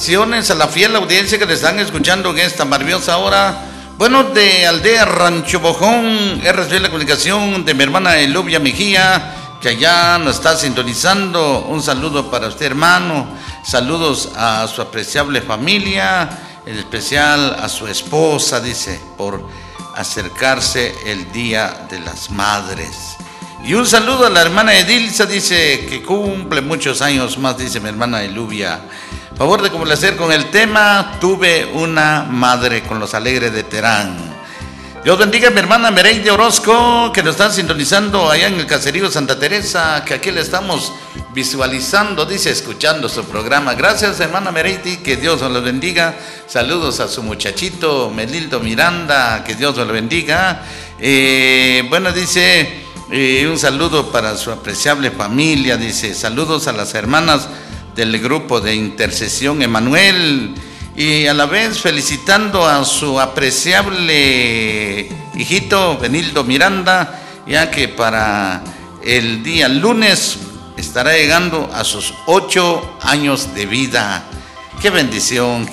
bendiciones a la fiel audiencia que le están escuchando en esta maravillosa hora. Bueno, de Aldea Rancho Bojón, he recibido la comunicación de mi hermana Elubia Mejía, que allá nos está sintonizando. Un saludo para usted, hermano. Saludos a su apreciable familia, en especial a su esposa, dice, por acercarse el Día de las Madres. Y un saludo a la hermana Edilza, dice, que cumple muchos años más, dice mi hermana Elubia. Favor de complacer con el tema Tuve una madre, con los Alegres de Terán. Dios bendiga a mi hermana Mereide Orozco, que nos está sintonizando allá en el caserío Santa Teresa, que aquí le estamos visualizando, dice, escuchando su programa. Gracias, hermana Mereide, que Dios os lo bendiga. Saludos a su muchachito Melildo Miranda, que Dios os lo bendiga. Bueno, dice, un saludo para su apreciable familia, dice, saludos a las hermanas del grupo de intercesión Emanuel, y a la vez felicitando a su apreciable hijito Benildo Miranda, ya que para el día lunes estará llegando a sus 8 años de vida. Qué bendición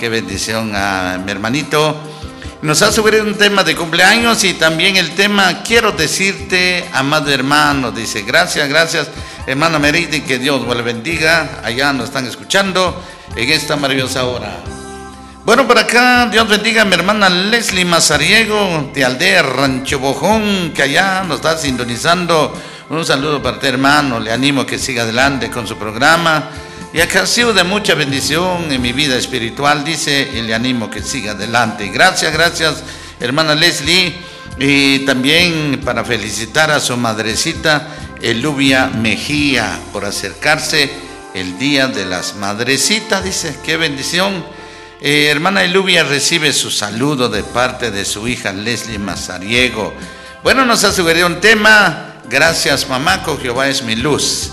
a mi hermanito. Nos ha subido un tema de cumpleaños y también el tema Quiero decirte, amado hermano. Dice, gracias, hermana Meridi, que Dios le bendiga. Allá nos están escuchando en esta maravillosa hora. Bueno, por acá, Dios bendiga a mi hermana Leslie Mazariego, de Aldea Rancho Bojón, que allá nos está sintonizando. Un saludo para ti, hermano. Le animo a que siga adelante con su programa. Y acá ha sido de mucha bendición en mi vida espiritual, dice, y le animo que siga adelante. Gracias, hermana Leslie. Y también para felicitar a su madrecita, Elubia Mejía, por acercarse el Día de las Madrecitas, dice, qué bendición. Hermana Elubia recibe su saludo de parte de su hija Leslie Mazariego. Bueno, nos ha sugerido un tema, gracias mamá, con Jehová es mi luz.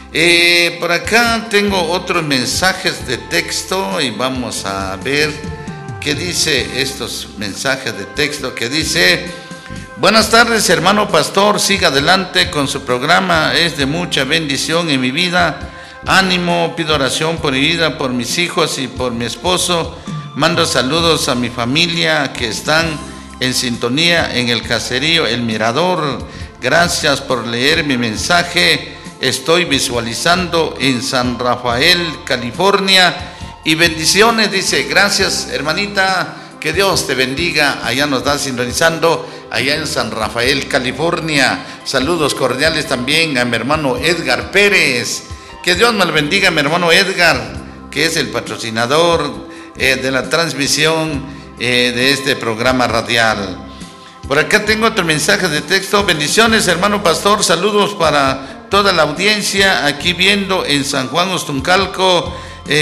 Por acá tengo otros mensajes de texto y vamos a ver qué dice estos mensajes de texto, que dice: buenas tardes, hermano pastor, siga adelante con su programa, es de mucha bendición en mi vida. Ánimo, pido oración por mi vida, por mis hijos y por mi esposo. Mando saludos a mi familia que están en sintonía en el caserío El Mirador. Gracias por leer mi mensaje. Estoy visualizando en San Rafael, California, y bendiciones, dice. Gracias, hermanita, que Dios te bendiga. Allá nos está sintonizando, allá en San Rafael, California. Saludos cordiales también a mi hermano Edgar Pérez. Que Dios me lo bendiga, mi hermano Edgar, que es el patrocinador de la transmisión de este programa radial. Por acá tengo otro mensaje de texto. Bendiciones, hermano pastor, saludos para toda la audiencia aquí viendo en San Juan Ostuncalco.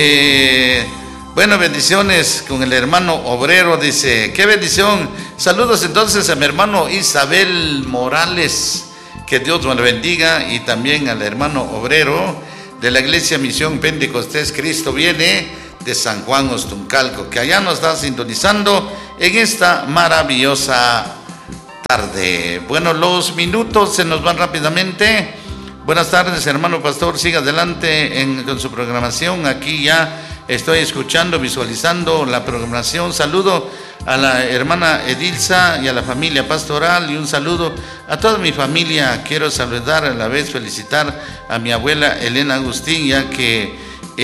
Bueno, bendiciones con el hermano obrero, dice, qué bendición. Saludos entonces a mi hermano Isabel Morales, que Dios me lo bendiga, y también al hermano obrero de la Iglesia Misión Pentecostés Cristo Viene de San Juan Ostuncalco, que allá nos está sintonizando en esta maravillosa tarde. Bueno, los minutos se nos van rápidamente. Buenas tardes, hermano pastor, siga adelante con su programación. Aquí ya estoy escuchando, visualizando la programación. Saludo a la hermana Edilza y a la familia pastoral, y un saludo a toda mi familia. Quiero saludar, a la vez felicitar a mi abuela Elena Agustín, ya que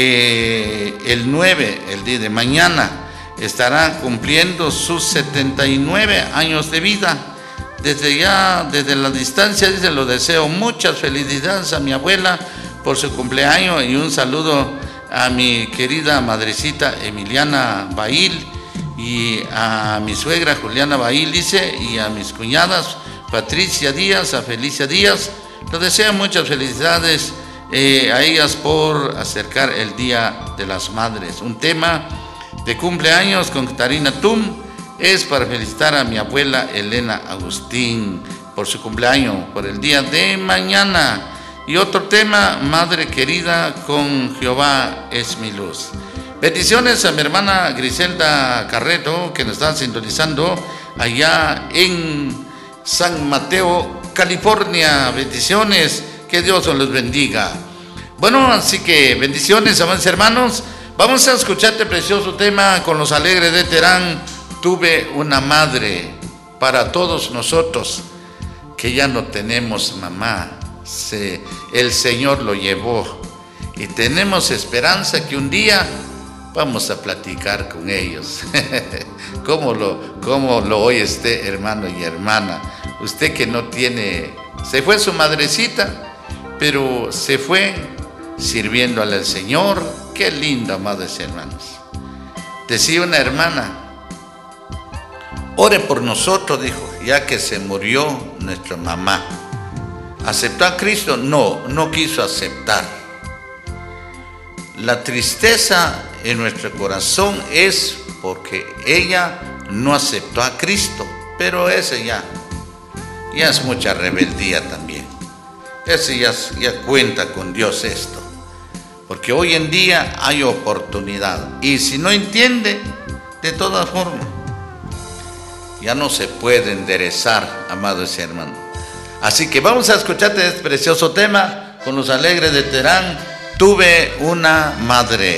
el 9, el día de mañana, estará cumpliendo sus 79 años de vida. Desde la distancia, dice, lo deseo muchas felicidades a mi abuela por su cumpleaños, y un saludo a mi querida madrecita Emiliana Bail, y a mi suegra Juliana Bail, dice, y a mis cuñadas Patricia Díaz, a Felicia Díaz. Les deseo muchas felicidades a ellas por acercar el Día de las Madres. Un tema de cumpleaños con Catarina Tum es para felicitar a mi abuela Elena Agustín por su cumpleaños, por el día de mañana. Y otro tema, Madre querida, con Jehová es mi luz. Bendiciones a mi hermana Griselda Carreto, que nos está sintonizando allá en San Mateo, California. Bendiciones, que Dios os los bendiga. Bueno, así que bendiciones, amados hermanos. Vamos a escuchar este precioso tema con los alegres de Terán. Tuve una madre. Para todos nosotros que ya no tenemos mamá, el Señor lo llevó y tenemos esperanza que un día vamos a platicar con ellos. ¿Cómo lo oye usted, hermano y hermana? Usted que no tiene, se fue su madrecita, pero se fue sirviéndole al Señor. Qué lindo, amados hermanos. Decía una hermana: ore por nosotros, dijo, ya que se murió nuestra mamá. ¿Aceptó a Cristo? No, no quiso aceptar. La tristeza en nuestro corazón es porque ella no aceptó a Cristo, pero ese ya es mucha rebeldía también. Ese ya cuenta con Dios esto, porque hoy en día hay oportunidad, y si no entiende, de todas formas, ya no se puede enderezar, amados hermanos. Así que vamos a escuchar este precioso tema con los alegres de Terán. Tuve una madre.